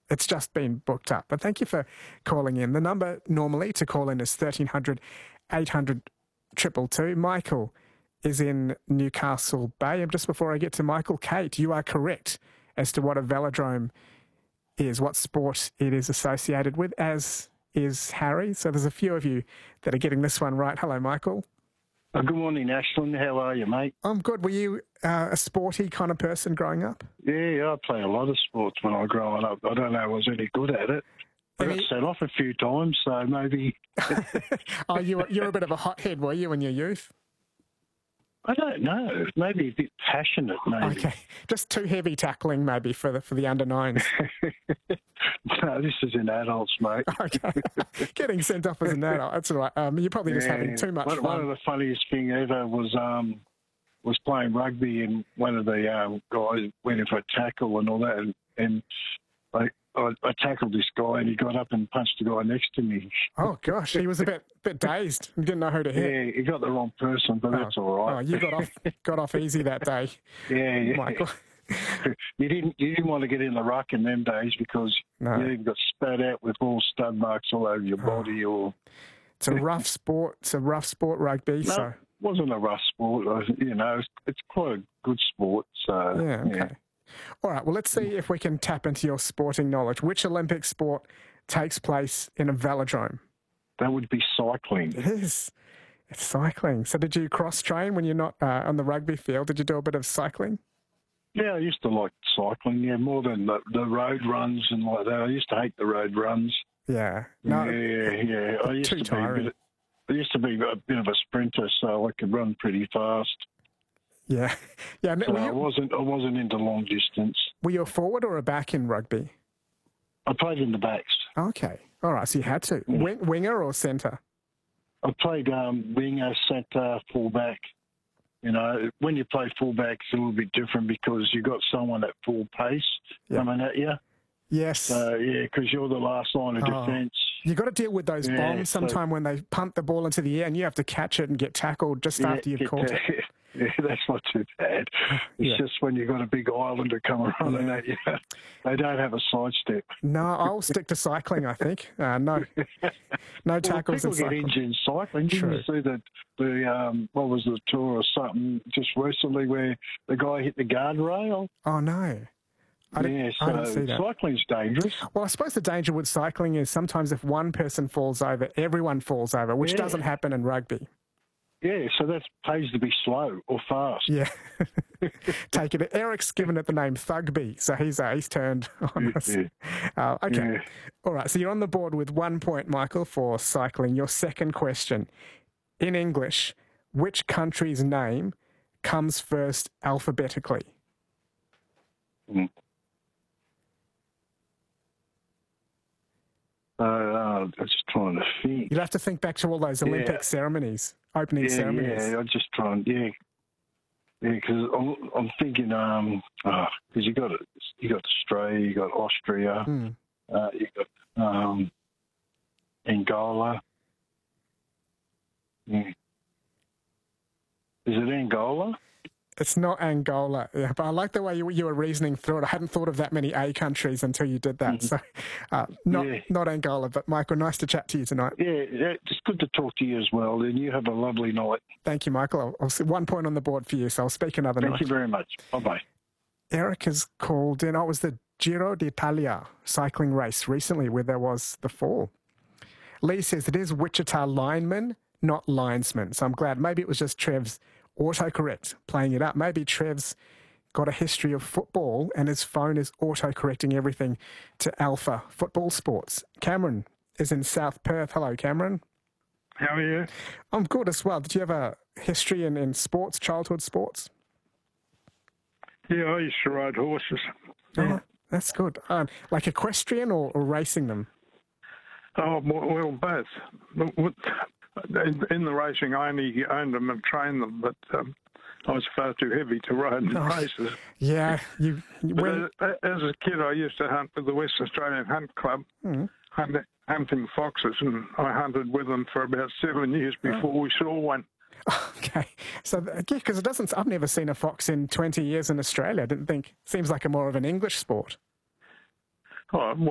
it's just been booked up. But thank you for calling in. The number normally to call in is 1300 800 222. Michael is in Newcastle Bay. And just before I get to Michael, Kate, you are correct as to what a velodrome is, what sport it is associated with, as is Harry. So there's a few of you that are getting this one right. Hello, Michael. Good morning, Ashland. How are you, mate? I'm good. Were you a sporty kind of person growing up? Yeah, I played a lot of sports when I was growing up. I don't know I was any good at it. I got set off a few times, so maybe... Oh, you were a bit of a hothead, were you, in your youth? I don't know. Maybe a bit passionate, maybe. Okay. Just too heavy tackling, maybe, for the under-9s. No, this is in adults, mate. Okay. Getting sent off as an adult, that's all right. You're probably just having too much fun. One of the funniest thing ever was playing rugby, and one of the guys went in for a tackle and all that, and I tackled this guy, and he got up and punched the guy next to me. Oh, gosh, he was a bit dazed. He didn't know who to hit. Yeah, he got the wrong person, but that's all right. Oh, you got off easy that day. Yeah. Michael. You didn't want to get in the ruck in them days because you even got spat out with all stud marks all over your body. Or it's a rough sport. It's a rough sport, rugby. No, it wasn't a rough sport. It's quite a good sport. So yeah, okay. Yeah. All right, well, let's see if we can tap into your sporting knowledge. Which Olympic sport takes place in a velodrome? That would be cycling. It is. It's cycling. So did you cross-train when you're not on the rugby field? Did you do a bit of cycling? Yeah, I used to like cycling, more than the road runs and like that. I used to hate the road runs. Yeah. No, yeah. I used to be a bit of a sprinter, so I could run pretty fast. Yeah. Yeah. So I wasn't into long distance. Were you a forward or a back in rugby? I played in the backs. Okay. All right, so you had to. Yeah. Winger or centre? I played winger, centre, fullback. When you play fullback, it's a little bit different because you got someone at full pace coming at you. Yes. Because you're the last line of defence. You got to deal with those bombs sometime when they punt the ball into the air and you have to catch it and get tackled just after you've caught it. Yeah, that's not too bad. It's just when you've got a big islander coming running at you, they don't have a sidestep. No, I'll stick to cycling, I think. No tackles in cycling. People get injured in cycling. Didn't you see the what was the tour or something just recently where the guy hit the guardrail? Oh, no. I didn't see that. Cycling's dangerous. Well, I suppose the danger with cycling is sometimes if one person falls over, everyone falls over, which doesn't happen in rugby. Yeah, so that pays to be slow or fast. Yeah. Take it. Eric's given it the name Thugby, so he's turned on us. Yeah. Okay. Yeah. All right, so you're on the board with 1 point, Michael, for cycling. Your second question. In English, which country's name comes first alphabetically? I'm just trying to think. You'll have to think back to all those Olympic ceremonies, opening ceremonies. Yeah, I'm just trying. Yeah, because I'm thinking. Because you got Australia, you got Austria, you got Angola. Yeah. Is it Angola? It's not Angola, but I like the way you were reasoning through it. I hadn't thought of that many A countries until you did that. So, not Angola, but Michael, nice to chat to you tonight. Yeah, it's good to talk to you as well, and you have a lovely night. Thank you, Michael. I'll see 1 point on the board for you, so I'll speak another night. Thank you very much. Bye-bye. Eric has called in. It was the Giro d'Italia cycling race recently where there was the fall. Lee says it is Wichita lineman, not linesman. So I'm glad. Maybe it was just Trev's autocorrect playing it up. Maybe Trev's got a history of football and his phone is autocorrecting everything to Alpha Football Sports. Cameron is in South Perth. Hello, Cameron. How are you? I'm good as well. Did you have a history in sports, childhood sports? Yeah, I used to ride horses. Oh, that's good. Like equestrian or racing them? Oh, well, both. In the racing, I only owned them and trained them, but I was far too heavy to ride in races. Yeah. As a kid, I used to hunt with the West Australian Hunt Club, hunting foxes, and I hunted with them for about 7 years before we saw one. Okay. So, because I've never seen a fox in 20 years in Australia. I didn't think, seems like more of an English sport. Oh,